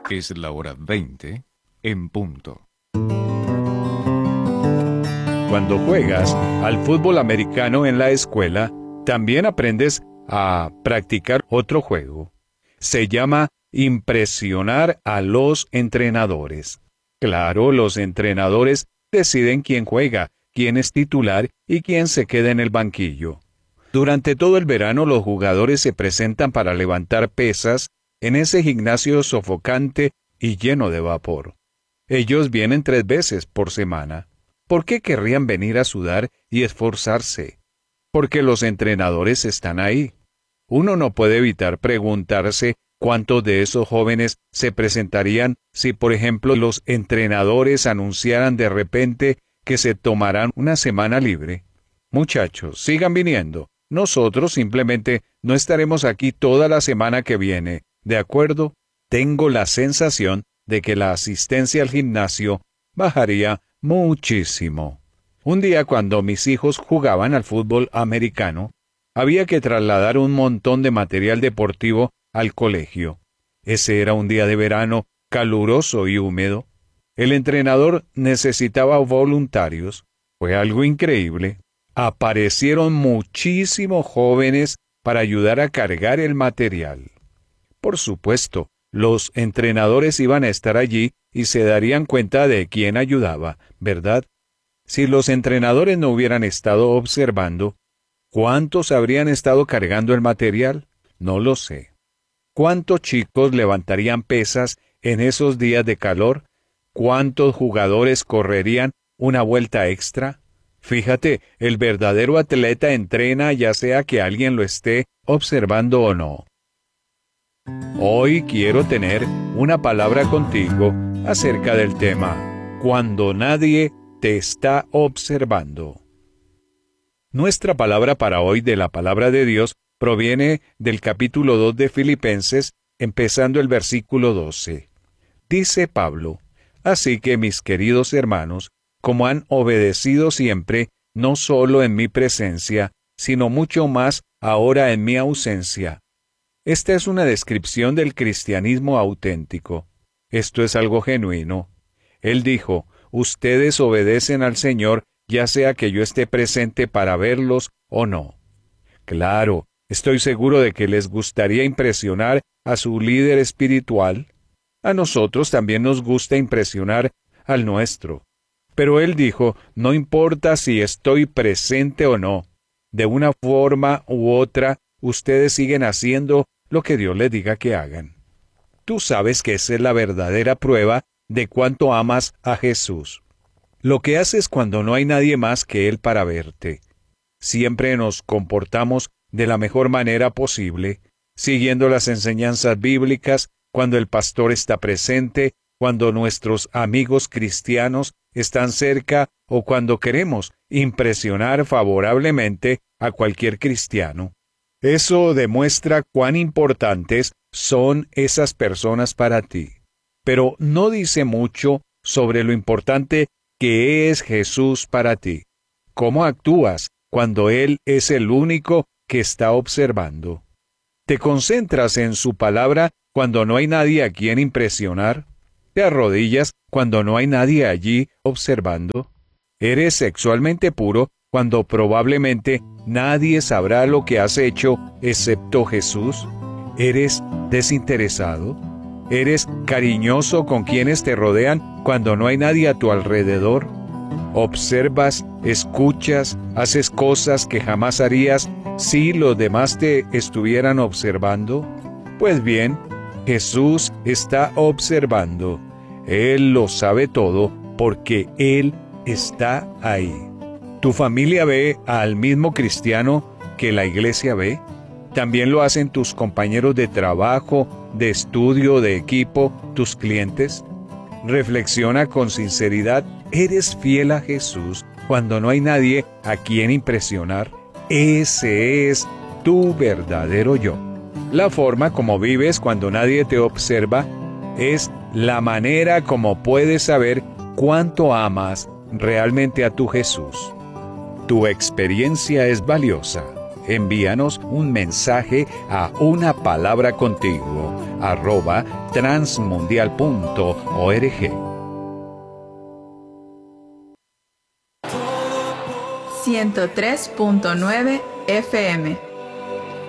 Es la hora 20 en punto. Cuando juegas al fútbol americano en la escuela, también aprendes a practicar otro juego. Se llama impresionar a los entrenadores. Claro, los entrenadores deciden quién juega, quién es titular y quién se queda en el banquillo. Durante todo el verano los jugadores se presentan para levantar pesas en ese gimnasio sofocante y lleno de vapor. Ellos vienen 3 veces por semana. ¿Por qué querrían venir a sudar y esforzarse? Porque los entrenadores están ahí. Uno no puede evitar preguntarse cuántos de esos jóvenes se presentarían si, por ejemplo, los entrenadores anunciaran de repente que se tomarán una semana libre. Muchachos, sigan viniendo. Nosotros simplemente no estaremos aquí toda la semana que viene. ¿De acuerdo? Tengo la sensación de que la asistencia al gimnasio bajaría muchísimo. Un día cuando mis hijos jugaban al fútbol americano, había que trasladar un montón de material deportivo al colegio. Ese era un día de verano caluroso y húmedo. El entrenador necesitaba voluntarios. Fue algo increíble. Aparecieron muchísimos jóvenes para ayudar a cargar el material. Por supuesto, los entrenadores iban a estar allí y se darían cuenta de quién ayudaba, ¿verdad? Si los entrenadores no hubieran estado observando, ¿cuántos habrían estado cargando el material? No lo sé. ¿Cuántos chicos levantarían pesas en esos días de calor? ¿Cuántos jugadores correrían una vuelta extra? Fíjate, el verdadero atleta entrena ya sea que alguien lo esté observando o no. Hoy quiero tener una palabra contigo acerca del tema, cuando nadie te está observando. Nuestra palabra para hoy de la palabra de Dios proviene del capítulo 2 de Filipenses, empezando el versículo 12. Dice Pablo: así que mis queridos hermanos, como han obedecido siempre, no solo en mi presencia, sino mucho más ahora en mi ausencia. Esta es una descripción del cristianismo auténtico. Esto es algo genuino. Él dijo: ustedes obedecen al Señor, ya sea que yo esté presente para verlos o no. Claro, estoy seguro de que les gustaría impresionar a su líder espiritual. A nosotros también nos gusta impresionar al nuestro. Pero él dijo: no importa si estoy presente o no. De una forma u otra, ustedes siguen haciendo lo que Dios les diga que hagan. Tú sabes que esa es la verdadera prueba de cuánto amas a Jesús. Lo que haces cuando no hay nadie más que Él para verte. Siempre nos comportamos de la mejor manera posible, siguiendo las enseñanzas bíblicas cuando el pastor está presente, cuando nuestros amigos cristianos están cerca o cuando queremos impresionar favorablemente a cualquier cristiano. Eso demuestra cuán importantes son esas personas para ti. Pero no dice mucho sobre lo importante que es Jesús para ti. ¿Cómo actúas cuando Él es el único que está observando? ¿Te concentras en su palabra cuando no hay nadie a quien impresionar? ¿Te arrodillas cuando no hay nadie allí observando? ¿Eres sexualmente puro cuando probablemente nadie sabrá lo que has hecho excepto Jesús? ¿Eres desinteresado? ¿Eres cariñoso con quienes te rodean cuando no hay nadie a tu alrededor? ¿Observas, escuchas, haces cosas que jamás harías si los demás te estuvieran observando? Pues bien, Jesús está observando. Él lo sabe todo porque Él está ahí. ¿Tu familia ve al mismo cristiano que la iglesia ve? ¿También lo hacen tus compañeros de trabajo, de estudio, de equipo, tus clientes? Reflexiona con sinceridad. ¿Eres fiel a Jesús cuando no hay nadie a quien impresionar? Ese es tu verdadero yo. La forma como vives cuando nadie te observa es la manera como puedes saber cuánto amas realmente a tu Jesús. Tu experiencia es valiosa. Envíanos un mensaje a unapalabracontigo@transmundial.org. 103.9 FM